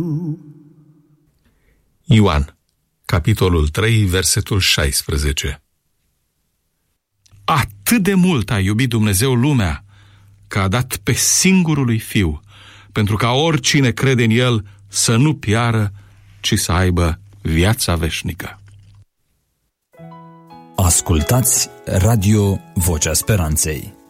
Ioan, capitolul 3, versetul 16. Atât de mult a iubit Dumnezeu lumea, că a dat pe singurul lui Fiu, pentru ca oricine crede în El să nu piară, ci să aibă viața veșnică. Ascultați Radio Vocea Speranței.